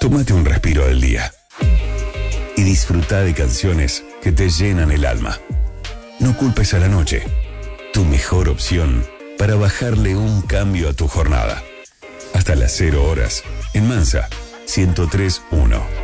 Tómate un respiro del día y disfruta de canciones que te llenan el alma. No culpes a la noche, tu mejor opción para bajarle un cambio a tu jornada. Hasta las 0 horas, en Mansa 103.1.